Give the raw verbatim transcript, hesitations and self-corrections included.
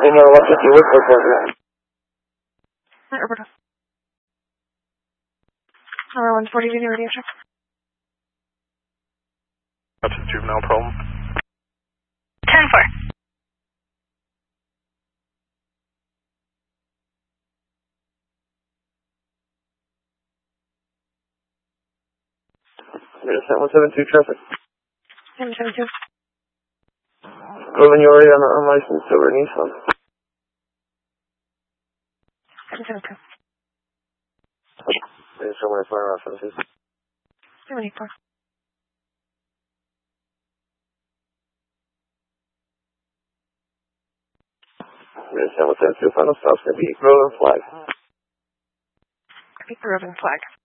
You know, what did you work for program? Hi, Roberta. Number one forty, video radio check. That's a juvenile problem. ten four. seven seven two traffic. seven seven two. When you're already on the unlicensed silver Nissan. seven seven two. There's so many fire offenses. seven eight four. There's seven seven two. Final stop's going to be Grove and Flag. Copy, Grove and Flag.